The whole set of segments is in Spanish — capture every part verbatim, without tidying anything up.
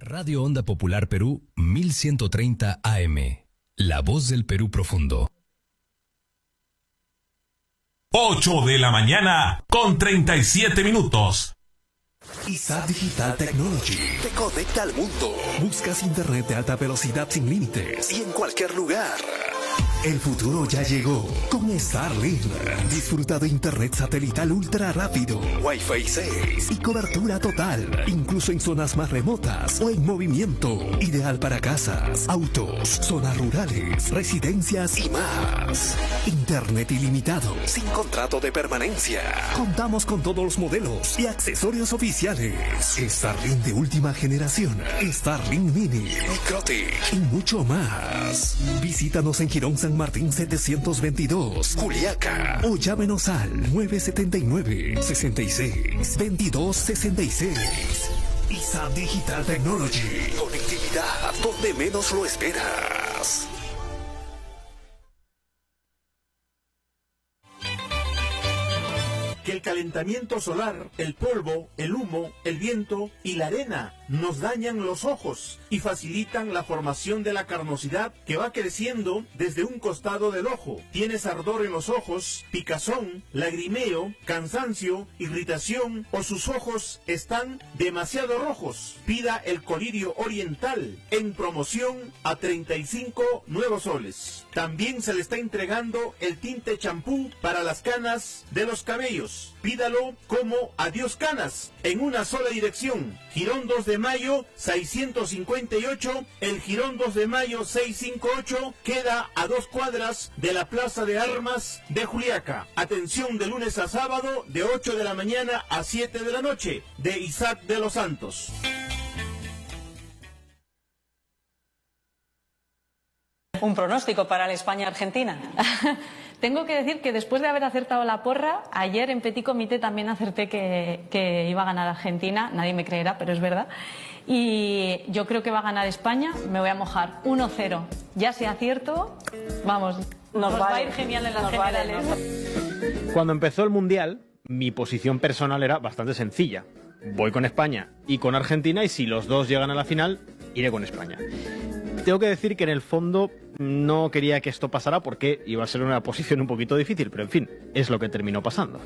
Radio Onda Popular Perú mil ciento treinta A M. La voz del Perú profundo. ocho de la mañana con treinta y siete minutos. I S A Digital Technology te conecta al mundo. Buscas internet de alta velocidad sin límites y en cualquier lugar. El futuro ya llegó con Starlink. Disfruta de internet satelital ultra rápido, Wi-Fi seis y cobertura total, incluso en zonas más remotas o en movimiento. Ideal para casas, autos, zonas rurales, residencias y más. Internet ilimitado, sin contrato de permanencia. Contamos con todos los modelos y accesorios oficiales. Starlink de última generación, Starlink Mini, Microtech y mucho más. Visítanos en Girón San Martín setecientos veintidós, Juliaca, o llámenos al nueve siete nueve, seis seis, veintidós sesenta y seis. I S A Digital Technology, conectividad donde menos lo esperas. Que el calentamiento solar, el polvo, el humo, el viento y la arena nos dañan los ojos y facilitan la formación de la carnosidad que va creciendo desde un costado del ojo. Tienes ardor en los ojos, picazón, lagrimeo, cansancio, irritación o sus ojos están demasiado rojos. Pida el colirio oriental en promoción a treinta y cinco nuevos soles. También se le está entregando el tinte champú para las canas de los cabellos. Pídalo como Adiós Canas en una sola dirección. Girón dos de mayo seiscientos cincuenta y ocho. El Girón dos de mayo seiscientos cincuenta y ocho queda a dos cuadras de la Plaza de Armas de Juliaca. Atención de lunes a sábado de ocho de la mañana a siete de la noche. De Isaac de los Santos. Un pronóstico para la España-Argentina. Tengo que decir que después de haber acertado la porra, ayer en Petit Comité también acerté que, que iba a ganar Argentina. Nadie me creerá, pero es verdad. Y yo creo que va a ganar España. Me voy a mojar uno cero. Ya si acierto, vamos, nos, nos vale. va a ir genial en las nos generales. Vale, Cuando empezó el Mundial, mi posición personal era bastante sencilla. Voy con España y con Argentina, y si los dos llegan a la final, iré con España. Tengo que decir que en el fondo no quería que esto pasara porque iba a ser una posición un poquito difícil, pero en fin, es lo que terminó pasando.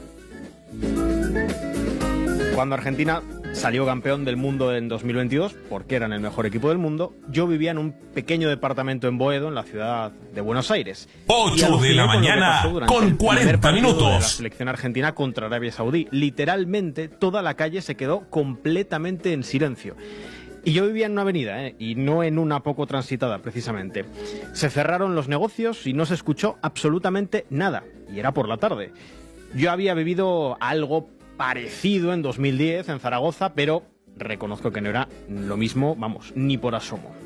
Cuando Argentina salió campeón del mundo en dos mil veintidós, porque eran el mejor equipo del mundo, yo vivía en un pequeño departamento en Boedo, en la ciudad de Buenos Aires. ocho de la mañana con cuarenta minutos. De la selección argentina contra Arabia Saudí. Literalmente toda la calle se quedó completamente en silencio. Y yo vivía en una avenida, ¿eh? Y no en una poco transitada, precisamente. Se cerraron los negocios y no se escuchó absolutamente nada. Y era por la tarde. Yo había vivido algo parecido en dos mil diez en Zaragoza, pero reconozco que no era lo mismo, vamos, ni por asomo.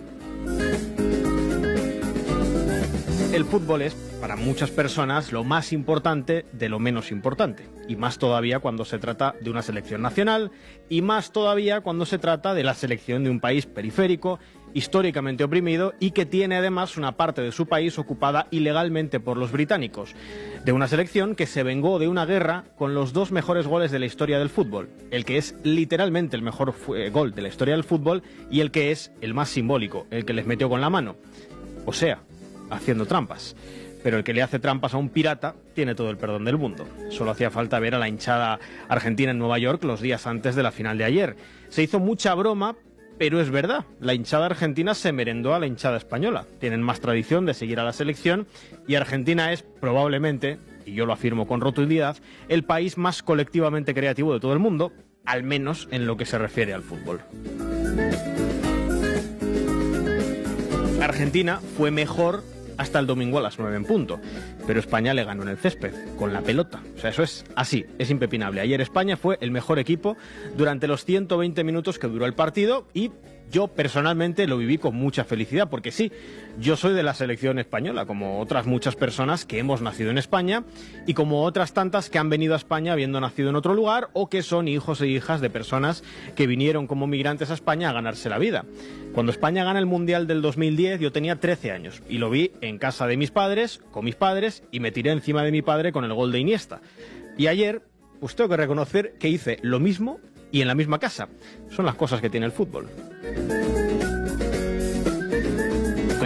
El fútbol es, para muchas personas, lo más importante de lo menos importante. Y más todavía cuando se trata de una selección nacional, y más todavía cuando se trata de la selección de un país periférico, históricamente oprimido, y que tiene además una parte de su país ocupada ilegalmente por los británicos. De una selección que se vengó de una guerra con los dos mejores goles de la historia del fútbol. El que es literalmente el mejor gol de la historia del fútbol, y el que es el más simbólico, el que les metió con la mano. O sea, haciendo trampas. Pero el que le hace trampas a un pirata tiene todo el perdón del mundo. Solo hacía falta ver a la hinchada argentina en Nueva York los días antes de la final de ayer. Se hizo mucha broma, pero es verdad. La hinchada argentina se merendó a la hinchada española. Tienen más tradición de seguir a la selección, y Argentina es probablemente, y yo lo afirmo con rotundidad, el país más colectivamente creativo de todo el mundo, al menos en lo que se refiere al fútbol. Argentina fue mejor hasta el domingo a las nueve en punto, pero España le ganó en el césped, con la pelota. O sea, eso es así, es impepinable. Ayer España fue el mejor equipo durante los ciento veinte minutos que duró el partido, y yo personalmente lo viví con mucha felicidad, porque sí, yo soy de la selección española, como otras muchas personas que hemos nacido en España, y como otras tantas que han venido a España habiendo nacido en otro lugar, o que son hijos e hijas de personas que vinieron como migrantes a España a ganarse la vida. Cuando España gana el Mundial del dos mil diez, yo tenía trece años, y lo vi en casa de mis padres, con mis padres, y me tiré encima de mi padre con el gol de Iniesta. Y ayer, pues tengo que reconocer que hice lo mismo y en la misma casa. Son las cosas que tiene el fútbol.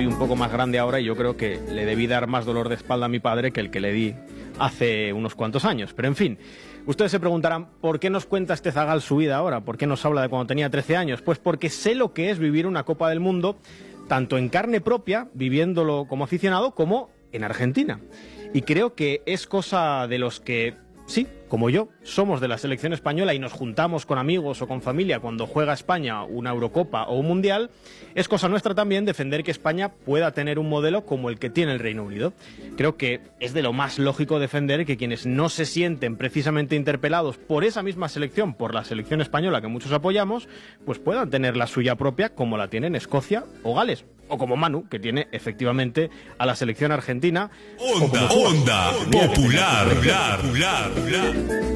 soy un poco más grande ahora y yo creo que le debí dar más dolor de espalda a mi padre que el que le di hace unos cuantos años. Pero en fin, ustedes se preguntarán, ¿por qué nos cuenta este zagal su vida ahora? ¿Por qué nos habla de cuando tenía trece años? Pues porque sé lo que es vivir una Copa del Mundo, tanto en carne propia, viviéndolo como aficionado, como en Argentina. Y creo que es cosa de los que, sí, como yo, somos de la selección española y nos juntamos con amigos o con familia cuando juega España una Eurocopa o un Mundial, es cosa nuestra también defender que España pueda tener un modelo como el que tiene el Reino Unido. Creo que es de lo más lógico defender que quienes no se sienten precisamente interpelados por esa misma selección, por la selección española que muchos apoyamos, pues puedan tener la suya propia como la tienen Escocia o Gales. O como Manu, que tiene efectivamente a la selección argentina. Onda, onda, popular, popular, popular, popular.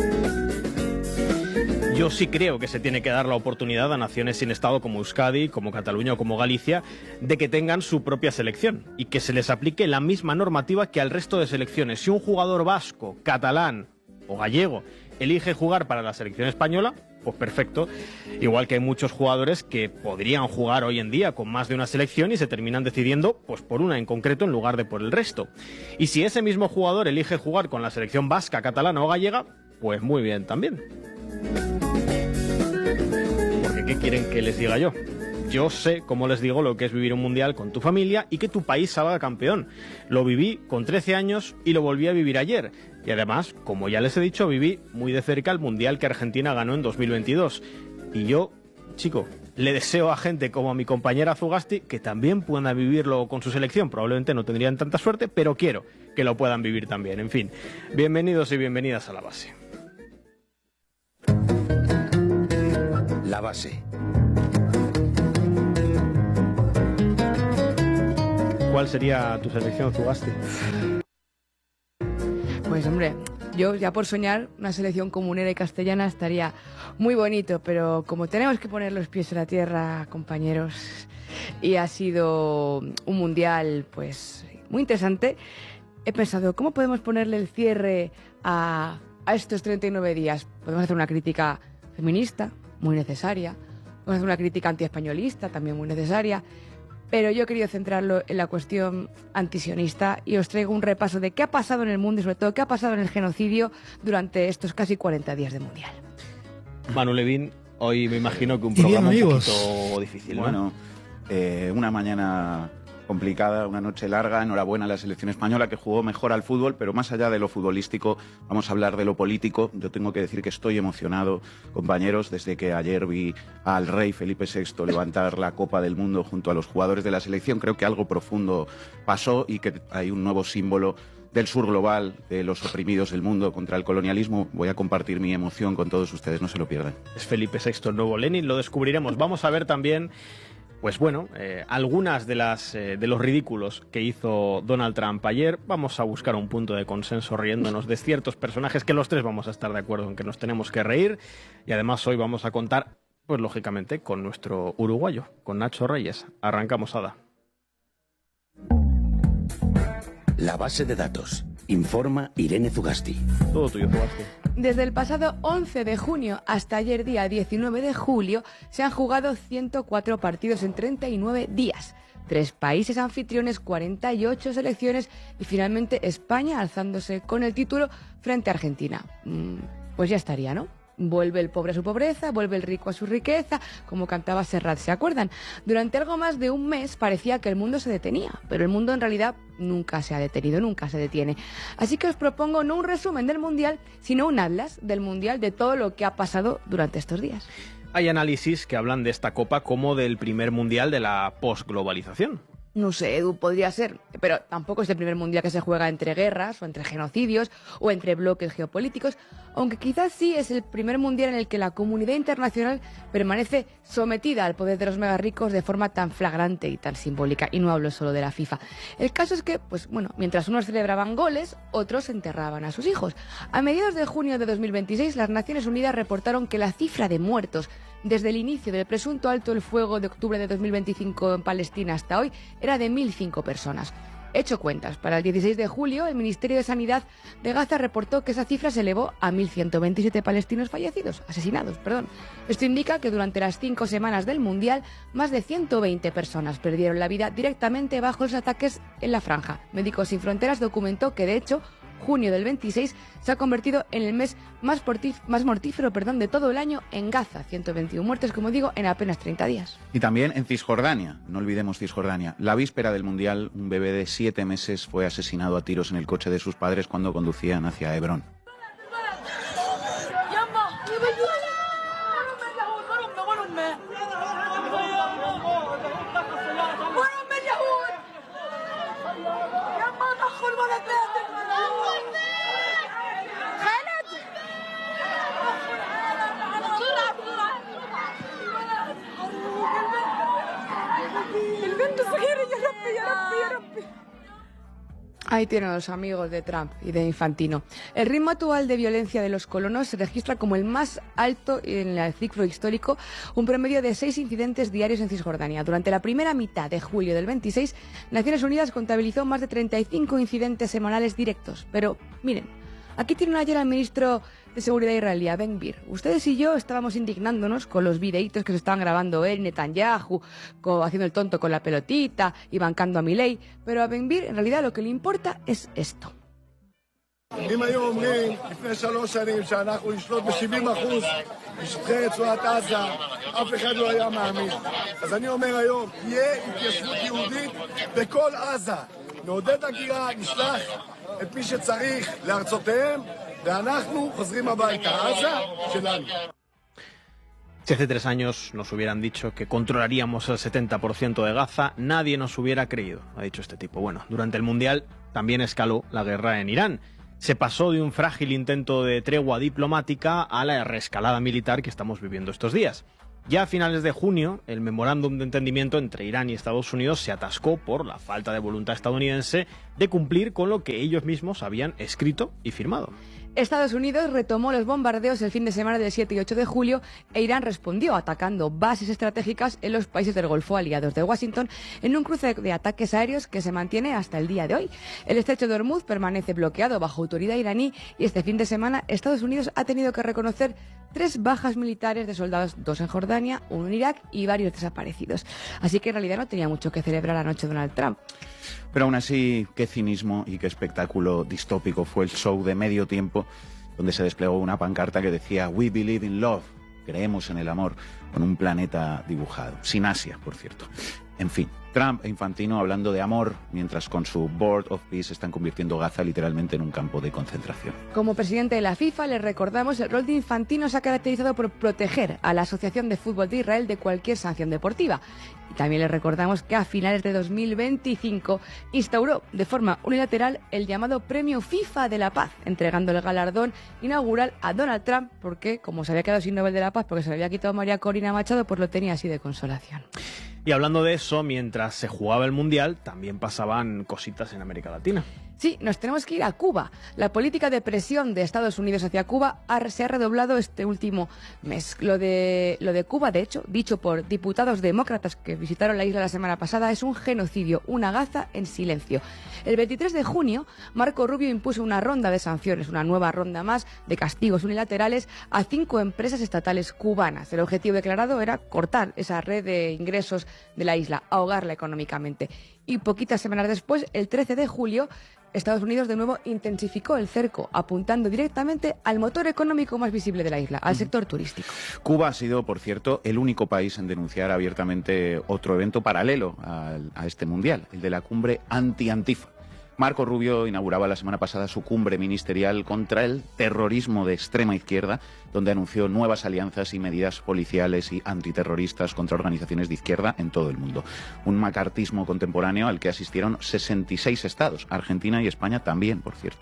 Yo sí creo que se tiene que dar la oportunidad a naciones sin Estado como Euskadi, como Cataluña o como Galicia, de que tengan su propia selección y que se les aplique la misma normativa que al resto de selecciones. Si un jugador vasco, catalán o gallego elige jugar para la selección española, pues perfecto. Igual que hay muchos jugadores que podrían jugar hoy en día con más de una selección y se terminan decidiendo pues por una en concreto en lugar de por el resto. Y si ese mismo jugador elige jugar con la selección vasca, catalana o gallega, pues muy bien también. Porque ¿qué quieren que les diga yo? Yo sé, como les digo, lo que es vivir un mundial con tu familia y que tu país salga campeón. Lo viví con trece años y lo volví a vivir ayer. Y además, como ya les he dicho, viví muy de cerca el mundial que Argentina ganó en dos mil veintidós. Y yo, chico, le deseo a gente como a mi compañera Zugasti que también puedan vivirlo con su selección. Probablemente no tendrían tanta suerte, pero quiero que lo puedan vivir también. En fin, bienvenidos y bienvenidas a La Base. La Base. ¿Cuál sería tu selección, Zugasti? Pues hombre, yo ya por soñar una selección comunera y castellana estaría muy bonito, pero como tenemos que poner los pies en la tierra, compañeros, y ha sido un mundial pues muy interesante, he pensado, ¿cómo podemos ponerle el cierre a, a estos treinta y nueve días? Podemos hacer una crítica feminista, muy necesaria, podemos hacer una crítica antiespañolista, también muy necesaria, pero yo he querido centrarlo en la cuestión antisionista y os traigo un repaso de qué ha pasado en el mundo y sobre todo qué ha pasado en el genocidio durante estos casi cuarenta días de mundial. Manu Levín, hoy me imagino que un programa un poquito difícil, ¿no? Bueno, eh, una mañana complicada, una noche larga. Enhorabuena a la selección española que jugó mejor al fútbol, pero más allá de lo futbolístico, vamos a hablar de lo político. Yo tengo que decir que estoy emocionado, compañeros, desde que ayer vi al rey Felipe sexto levantar la Copa del Mundo junto a los jugadores de la selección. Creo que algo profundo pasó y que hay un nuevo símbolo del sur global, de los oprimidos del mundo contra el colonialismo. Voy a compartir mi emoción con todos ustedes, no se lo pierdan. Es Felipe sexto, el nuevo Lenin, lo descubriremos. Vamos a ver también, pues bueno, eh, algunas de las eh, de los ridículos que hizo Donald Trump ayer. Vamos a buscar un punto de consenso riéndonos de ciertos personajes que los tres vamos a estar de acuerdo en que nos tenemos que reír. Y además hoy vamos a contar, pues lógicamente, con nuestro uruguayo, con Nacho Reyes. Arrancamos, Ada. La base de datos. Informa Irene Zugasti. Todo tuyo, Zugasti. Desde el pasado once de junio hasta ayer día diecinueve de julio se han jugado ciento cuatro partidos en treinta y nueve días. Tres países anfitriones, cuarenta y ocho selecciones y finalmente España alzándose con el título frente a Argentina. Mm, pues ya estaría, ¿no? Vuelve el pobre a su pobreza, vuelve el rico a su riqueza, como cantaba Serrat, ¿se acuerdan? Durante algo más de un mes parecía que el mundo se detenía, pero el mundo en realidad nunca se ha detenido, nunca se detiene. Así que os propongo no un resumen del Mundial, sino un atlas del Mundial de todo lo que ha pasado durante estos días. Hay análisis que hablan de esta Copa como del primer Mundial de la posglobalización. No sé, Edu, podría ser, pero tampoco es el primer mundial que se juega entre guerras o entre genocidios o entre bloques geopolíticos, aunque quizás sí es el primer mundial en el que la comunidad internacional permanece sometida al poder de los mega ricos de forma tan flagrante y tan simbólica, y no hablo solo de la FIFA. El caso es que, pues bueno, mientras unos celebraban goles, otros enterraban a sus hijos. A mediados de junio de dos mil veintiséis, las Naciones Unidas reportaron que la cifra de muertos desde el inicio del presunto alto el fuego de octubre de dos mil veinticinco en Palestina hasta hoy era de mil cinco personas. Hecho cuentas, para el dieciséis de julio, el Ministerio de Sanidad de Gaza reportó que esa cifra se elevó a mil ciento veintisiete palestinos fallecidos, asesinados, perdón. Esto indica que durante las cinco semanas del Mundial, más de ciento veinte personas perdieron la vida directamente bajo los ataques en la franja. Médicos Sin Fronteras documentó que, de hecho, junio del veintiséis se ha convertido en el mes más, más mortífero perdón, de todo el año en Gaza. ciento veintiuno muertes, como digo, en apenas treinta días. Y también en Cisjordania, no olvidemos Cisjordania. La víspera del Mundial, un bebé de siete meses fue asesinado a tiros en el coche de sus padres cuando conducían hacia Hebrón. Ahí tienen los amigos de Trump y de Infantino. El ritmo actual de violencia de los colonos se registra como el más alto en el ciclo histórico, un promedio de seis incidentes diarios en Cisjordania. Durante la primera mitad de julio del veintiséis, Naciones Unidas contabilizó más de treinta y cinco incidentes semanales directos. Pero, miren, aquí tienen ayer al ministro de Seguridad israelí, Ben Gvir. Ustedes y yo estábamos indignándonos con los videitos que se estaban grabando él, Netanyahu, co haciendo el tonto con la pelotita y bancando a Milei, pero a Ben Gvir en realidad lo que le importa es esto. אם היו אומרים לפני שלוש שנים שאנחנו נשלוט ב-שבעים אחוז משטחי רצועת עזה, אף אחד לא היה מאמין. אז אני אומר היום, תהיה התיישבות יהודית בכל עזה. נעודד הגירה, נשלח את מי שצריך לארצותיהם, ואנחנו חוזרים הביתה. עזה שלנו. Si hace tres años nos hubieran dicho que controlaríamos el setenta por ciento de Gaza, nadie nos hubiera creído, ha dicho este tipo. Bueno, durante el Mundial también escaló la guerra en Irán. Se pasó de un frágil intento de tregua diplomática a la reescalada militar que estamos viviendo estos días. Ya a finales de junio, el memorándum de entendimiento entre Irán y Estados Unidos se atascó por la falta de voluntad estadounidense de cumplir con lo que ellos mismos habían escrito y firmado. Estados Unidos retomó los bombardeos el fin de semana del siete y ocho de julio e Irán respondió atacando bases estratégicas en los países del Golfo aliados de Washington en un cruce de ataques aéreos que se mantiene hasta el día de hoy. El estrecho de Hormuz permanece bloqueado bajo autoridad iraní y este fin de semana Estados Unidos ha tenido que reconocer tres bajas militares de soldados, dos en Jordania, uno en Irak y varios desaparecidos. Así que en realidad no tenía mucho que celebrar anoche Donald Trump. Pero aún así, qué cinismo y qué espectáculo distópico fue el show de medio tiempo donde se desplegó una pancarta que decía "We believe in love", creemos en el amor, con un planeta dibujado, sin Asia, por cierto. En fin, Trump e Infantino hablando de amor, mientras con su Board of Peace están convirtiendo Gaza literalmente en un campo de concentración. Como presidente de la FIFA, les recordamos, el rol de Infantino se ha caracterizado por proteger a la Asociación de Fútbol de Israel de cualquier sanción deportiva. Y también les recordamos que a finales de dos mil veinticinco instauró de forma unilateral el llamado Premio FIFA de la Paz, entregando el galardón inaugural a Donald Trump, porque como se había quedado sin Nobel de la Paz, porque se le había quitado María Corina Machado, pues lo tenía así de consolación. Y hablando de eso, mientras se jugaba el Mundial, también pasaban cositas en América Latina. Sí, nos tenemos que ir a Cuba. La política de presión de Estados Unidos hacia Cuba ha, se ha redoblado este último mes. Lo de, lo de Cuba, de hecho, dicho por diputados demócratas que visitaron la isla la semana pasada, es un genocidio, una Gaza en silencio. El veintitrés de junio, Marco Rubio impuso una ronda de sanciones, una nueva ronda más de castigos unilaterales a cinco empresas estatales cubanas. El objetivo declarado era cortar esa red de ingresos de la isla, ahogarla económicamente. Y poquitas semanas después, el trece de julio, Estados Unidos de nuevo intensificó el cerco, apuntando directamente al motor económico más visible de la isla, al sector turístico. Cuba ha sido, por cierto, el único país en denunciar abiertamente otro evento paralelo a, a este mundial, el de la cumbre anti-Antifa. Marco Rubio inauguraba la semana pasada su cumbre ministerial contra el terrorismo de extrema izquierda, donde anunció nuevas alianzas y medidas policiales y antiterroristas contra organizaciones de izquierda en todo el mundo. Un macartismo contemporáneo al que asistieron sesenta y seis estados, Argentina y España también, por cierto.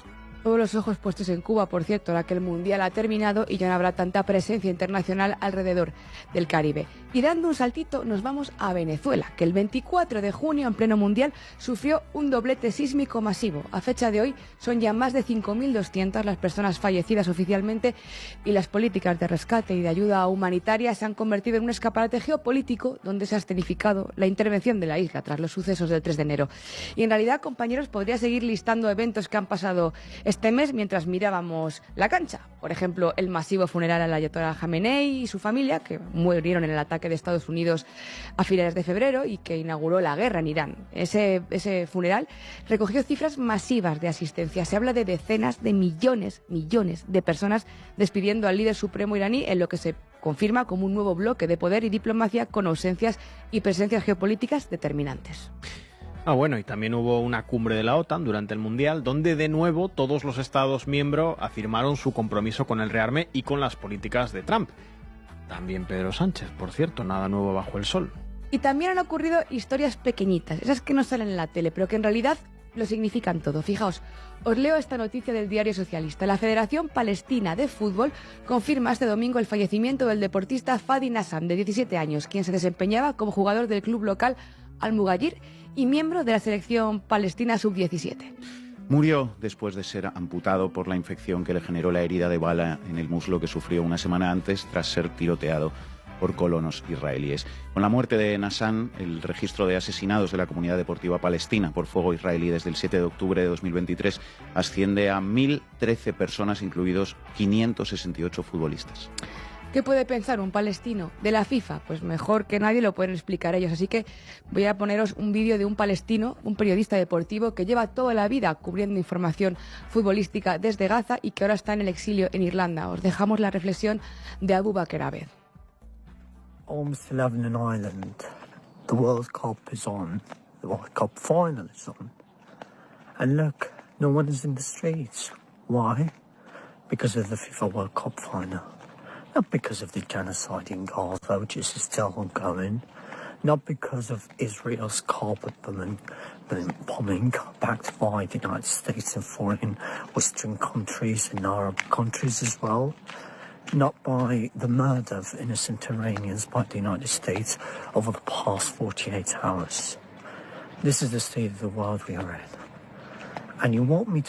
Todos los ojos puestos en Cuba, por cierto, ahora que el Mundial ha terminado y ya no habrá tanta presencia internacional alrededor del Caribe. Y dando un saltito nos vamos a Venezuela, que el veinticuatro de junio, en pleno Mundial, sufrió un doblete sísmico masivo. A fecha de hoy son ya más de cinco mil doscientas las personas fallecidas oficialmente y las políticas de rescate y de ayuda humanitaria se han convertido en un escaparate geopolítico donde se ha escenificado la intervención de la isla tras los sucesos del tres de enero. Y en realidad, compañeros, podría seguir listando eventos que han pasado este mes mientras mirábamos la cancha. Por ejemplo, el masivo funeral al ayatolá Jamenei y su familia, que murieron en el ataque de Estados Unidos a finales de febrero y que inauguró la guerra en Irán. Ese, ese funeral recogió cifras masivas de asistencia. Se habla de decenas de millones, millones de personas despidiendo al líder supremo iraní en lo que se confirma como un nuevo bloque de poder y diplomacia con ausencias y presencias geopolíticas determinantes. Ah, bueno, y también hubo una cumbre de la OTAN durante el Mundial, donde de nuevo todos los Estados miembros afirmaron su compromiso con el rearme y con las políticas de Trump. También Pedro Sánchez, por cierto, nada nuevo bajo el sol. Y también han ocurrido historias pequeñitas, esas que no salen en la tele, pero que en realidad lo significan todo. Fijaos, os leo esta noticia del Diario Socialista. La Federación Palestina de Fútbol confirma este domingo el fallecimiento del deportista Fadi Nassan, de diecisiete años, quien se desempeñaba como jugador del club local Al-Mughayir y miembro de la selección palestina sub diecisiete. Murió después de ser amputado por la infección que le generó la herida de bala en el muslo que sufrió una semana antes tras ser tiroteado por colonos israelíes. Con la muerte de Nassan, el registro de asesinados de la comunidad deportiva palestina por fuego israelí desde el siete de octubre de dos mil veintitrés asciende a mil trece personas, incluidos quinientos sesenta y ocho futbolistas. ¿Qué puede pensar un palestino de la FIFA? Pues mejor que nadie lo pueden explicar ellos. Así que voy a poneros un vídeo de un palestino, un periodista deportivo que lleva toda la vida cubriendo información futbolística desde Gaza y que ahora está en el exilio en Irlanda. Os dejamos la reflexión de Abu Bakr Abed. Almost eleven in Ireland. The World Cup is on. The World Cup final is on. And look, no one is in the streets. Why? Because of the FIFA World Cup final. Not because of the genocide in Gaza, which is still ongoing. Not because of Israel's carpet bombing, bombing backed by the United States and foreign Western countries and Arab countries as well. Not by the murder of innocent Iranians by the United States over the past forty-eight hours. This is the state of the world we are in. And you want me to